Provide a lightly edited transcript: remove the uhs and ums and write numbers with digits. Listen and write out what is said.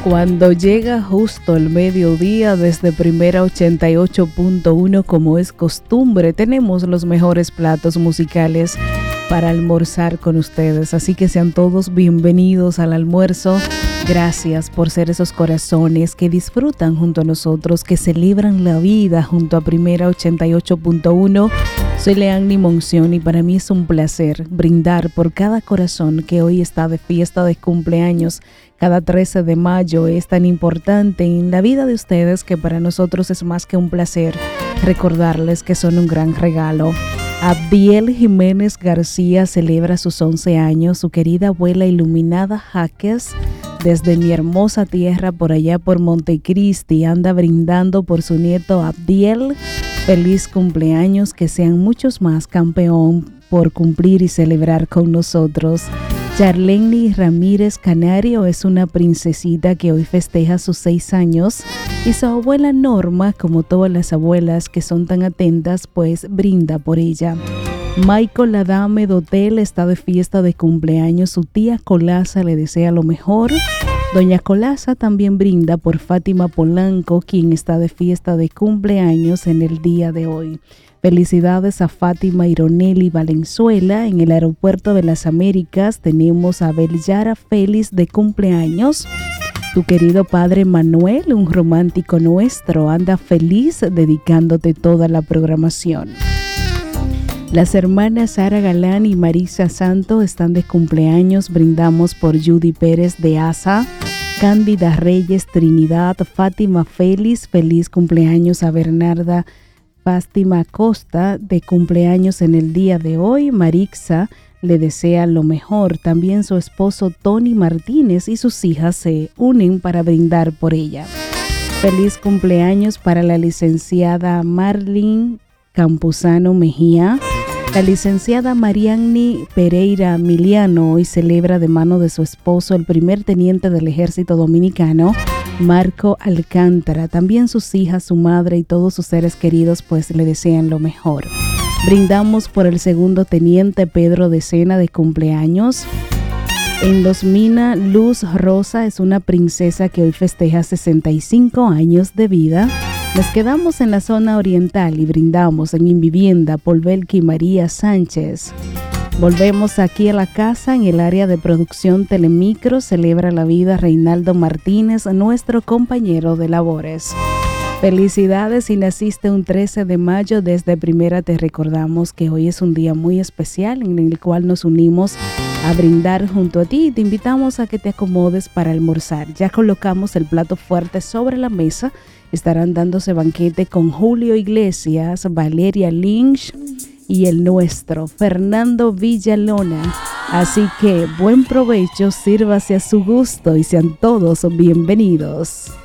Cuando llega justo el mediodía desde Primera 88.1, como es costumbre, tenemos los mejores platos musicales para almorzar con ustedes. Así que sean todos bienvenidos al almuerzo. Gracias por ser esos corazones que disfrutan junto a nosotros, que celebran la vida junto a Primera 88.1. Soy Leanny Monción y para mí es un placer brindar por cada corazón que hoy está de fiesta de cumpleaños. Cada 13 de mayo es tan importante en la vida de ustedes que para nosotros es más que un placer recordarles que son un gran regalo. Abdiel Jiménez García celebra sus 11 años. Su querida abuela Iluminada Jaques, desde mi hermosa tierra por allá por Montecristi, anda brindando por su nieto Abdiel. Feliz cumpleaños, que sean muchos más, campeón, por cumplir y celebrar con nosotros. Charlene Ramírez Canario es una princesita que hoy festeja sus 6 años y su abuela Norma, como todas las abuelas que son tan atentas, pues brinda por ella. Michael Adame Dotel está de fiesta de cumpleaños. Su tía Colasa le desea lo mejor. Doña Colasa también brinda por Fátima Polanco, quien está de fiesta de cumpleaños en el día de hoy. Felicidades a Fátima Ironelli Valenzuela. En el aeropuerto de las Américas tenemos a Belyara Félix de cumpleaños. Tu querido padre Manuel, un romántico nuestro, anda feliz dedicándote toda la programación. Las hermanas Sara Galán y Marisa Santo están de cumpleaños. Brindamos por Judy Pérez de Asa, Cándida Reyes Trinidad, Fátima Félix. Feliz cumpleaños a Bernarda Fátima Costa, de cumpleaños en el día de hoy. Marixa le desea lo mejor. También su esposo Tony Martínez y sus hijas se unen para brindar por ella. Feliz cumpleaños para la licenciada Marlene Campuzano Mejía. La licenciada Marianny Pereira Miliano hoy celebra de mano de su esposo, el primer teniente del Ejército Dominicano, Marco Alcántara. También sus hijas, su madre y todos sus seres queridos pues le desean lo mejor. Brindamos por el segundo teniente Pedro de Sena, de cumpleaños. En Los Mina, Luz Rosa es una princesa que hoy festeja 65 años de vida. Nos quedamos en la zona oriental y brindamos en Invivienda por Belki María Sánchez. Volvemos aquí a la casa en el área de producción Telemicro. Celebra la vida Reinaldo Martínez, nuestro compañero de labores. Felicidades si naciste un 13 de mayo. Desde Primera te recordamos que hoy es un día muy especial en el cual nos unimos a brindar junto a ti y te invitamos a que te acomodes para almorzar. Ya colocamos el plato fuerte sobre la mesa. Estarán dándose banquete con Julio Iglesias, Valeria Lynch y el nuestro, Fernando Villalona. Así que buen provecho, sírvase a su gusto y sean todos bienvenidos.